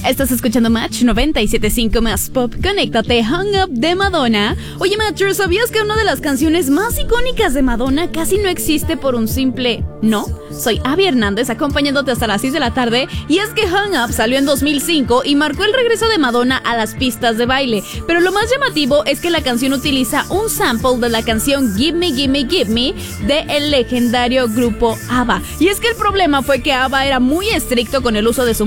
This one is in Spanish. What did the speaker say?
Estás escuchando Match 97.5 más pop. Conéctate, Hung Up de Madonna. Oye, Matcher, ¿sabías que una de las canciones más icónicas de Madonna casi no existe por un simple no? Soy Abby Hernández, acompañándote hasta las 6 de la tarde. Y es que Hung Up salió en 2005 y marcó el regreso de Madonna a las pistas de baile. Pero lo más llamativo es que la canción utiliza un sample de la canción Give Me, Give Me, Give Me de el legendario grupo ABBA. Y es que el problema fue que ABBA era muy estricto con el uso de su